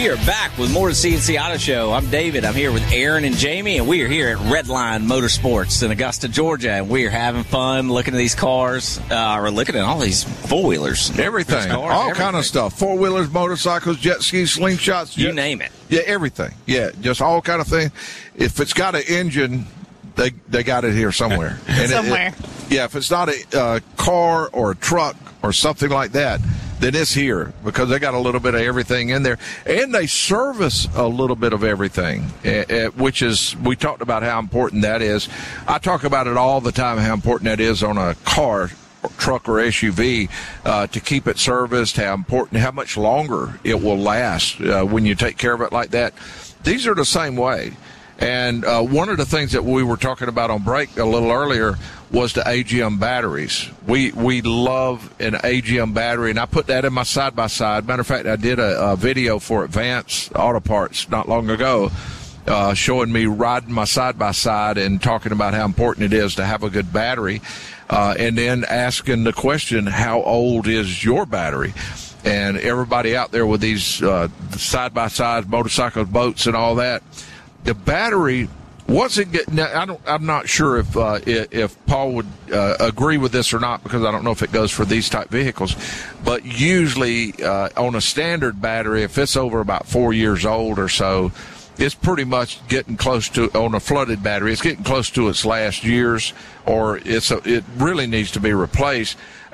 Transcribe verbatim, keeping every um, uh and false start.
We are back with more of the C N C Auto Show. I'm David. I'm here with Aaron and Jamie, and we are here at Redline Motorsports in Augusta, Georgia, and we are having fun looking at these cars. Uh, we're looking at all these four-wheelers. Everything. Cars, all everything. kind of stuff. Four-wheelers, motorcycles, jet skis, slingshots. You jet, name it. Yeah, everything. Yeah, just all kind of things. If it's got an engine, they they got it here somewhere. And somewhere. It, it, yeah, if it's not a uh, car or a truck or something like that, then it's here because they got a little bit of everything in there. And they service a little bit of everything, uh, uh, which is, we talked about how important that is. I talk about it all the time, how important that is on a car, or truck, or S U V uh, to keep it serviced, how important, how much longer it will last uh, when you take care of it like that. These are the same way. And uh, one of the things that we were talking about on break a little earlier was the A G M batteries. We we love an A G M battery, and I put that in my side-by-side. Matter of fact, I did a, a video for Advance Auto Parts not long ago uh, showing me riding my side-by-side and talking about how important it is to have a good battery, uh, and then asking the question, how old is your battery? And everybody out there with these uh, side-by-sides, motorcycles, boats, and all that, the battery wasn't getting. I don't. I'm not sure if uh, if Paul would uh, agree with this or not, because I don't know if it goes for these type vehicles. But usually uh, on a standard battery, if it's over about four years old or so, it's pretty much getting close to, on a flooded battery, it's getting close to its last years, or it's a, it really needs to be replaced.